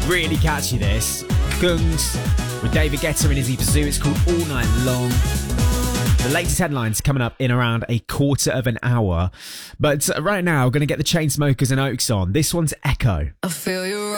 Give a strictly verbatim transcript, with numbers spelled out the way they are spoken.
Really catchy, this. Gungs with David Guetta and Izzy Pazoo. It's called All Night Long. The latest headlines coming up in around a quarter of an hour. But right now, we're going to get the Chainsmokers and Oaks on. This one's Echo. I feel you.